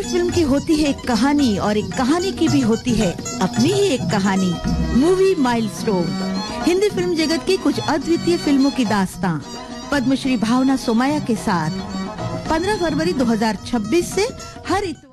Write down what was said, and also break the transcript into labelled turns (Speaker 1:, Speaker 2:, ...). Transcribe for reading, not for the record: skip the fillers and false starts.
Speaker 1: Film की होती है एक कहानी और एक कहानी की भी होती है अपनी ही एक कहानी। मूवी माइलस्टोन हिंदी फिल्म जगत की कुछ अद्वितीय फिल्मों की दास्तां पद्मश्री भावना सोमैया के साथ 15 फरवरी 2026 से हर